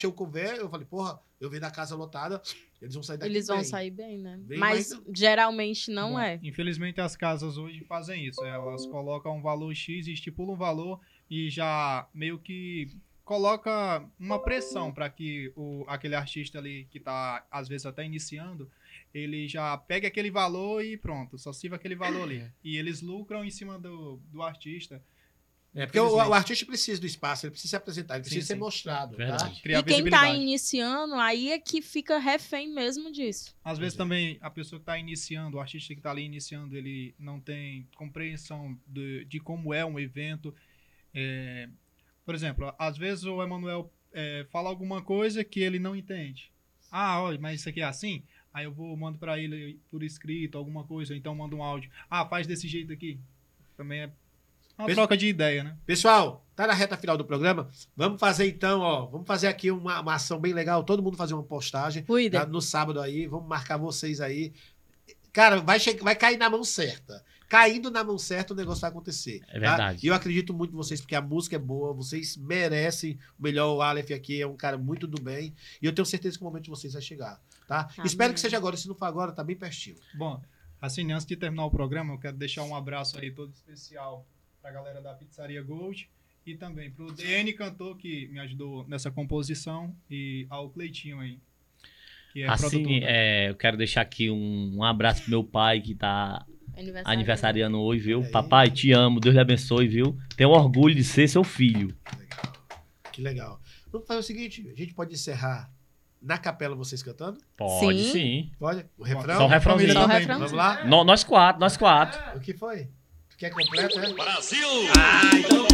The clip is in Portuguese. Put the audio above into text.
eu falei, porra, eu venho da casa lotada, eles vão sair daqui Eles vão bem. sair bem, né? Bem Mas mais- geralmente não Bom, é. Infelizmente as casas hoje fazem isso. Elas colocam um valor X, estipulam um valor e já meio que coloca uma pressão para que aquele artista ali que tá às vezes até iniciando, ele já pegue aquele valor e pronto, só sirva aquele valor ali. E eles lucram em cima do artista. Porque o Infelizmente. artista precisa do espaço, ele precisa se apresentar, ele precisa Sim, ser sim. mostrado. Verdade. Tá? Criar E quem tá visibilidade. iniciando, aí é que fica refém mesmo disso. Às vezes é. também a pessoa que está iniciando, o artista que está ali iniciando, ele não tem compreensão de como é um evento. Por exemplo, às vezes o Emanuel fala alguma coisa que ele não entende. Ah, olha, mas isso aqui é assim? Aí eu mando para ele por escrito alguma coisa, ou então mando um áudio. Ah, faz desse jeito aqui. Também é uma troca de ideia, né? Pessoal, tá na reta final do programa. Vamos fazer então, vamos fazer aqui uma ação bem legal. Todo mundo fazer uma postagem Cuida. no sábado aí. Vamos marcar vocês aí. Cara, vai cair na mão certa. Caindo na mão certa, o negócio vai acontecer. É verdade. Tá? E eu acredito muito em vocês, porque a música é boa, vocês merecem o melhor. O Aleph aqui é um cara muito do bem. E eu tenho certeza que o momento de vocês vai chegar. Tá? Amém. Espero que seja agora. Se não for agora, tá bem pertinho. Bom, assim, antes de terminar o programa, eu quero deixar um abraço aí todo especial para a galera da Pizzaria Gold e também para o DN Cantor, que me ajudou nessa composição, e ao Cleitinho aí, que é Assim, produtor. eu quero deixar aqui um abraço pro meu pai que tá aniversariando hoje, viu? Aí. Papai, te amo, Deus lhe abençoe, viu? Tenho orgulho de ser seu filho. Que legal. Vamos fazer o seguinte: a gente pode encerrar na capela vocês cantando? Pode Sim. sim. Pode? O refrão? Só o refrãozinho. Família também. Vamos lá? Nós quatro. O que foi? Tu quer completo, é? Brasil! Ah, então